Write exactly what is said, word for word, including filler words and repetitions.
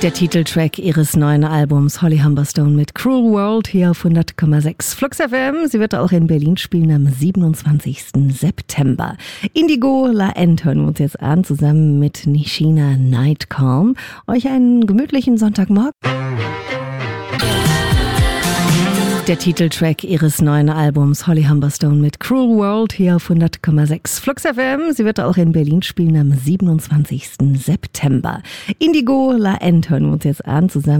Der Titeltrack ihres neuen Albums Holly Humberstone mit Cruel World hier auf hundert Komma sechs Flux F M. Sie wird auch in Berlin spielen am siebenundzwanzigsten September. Indigo La End hören wir uns jetzt an, zusammen mit Nishina Night Calm. Euch einen gemütlichen Sonntagmorgen. Der Titeltrack ihres neuen Albums Holly Humberstone mit Cruel World hier auf hundert Komma sechs Flux F M. Sie wird auch in Berlin spielen am siebenundzwanzigsten September. Indigo La End hören wir uns jetzt an, zusammen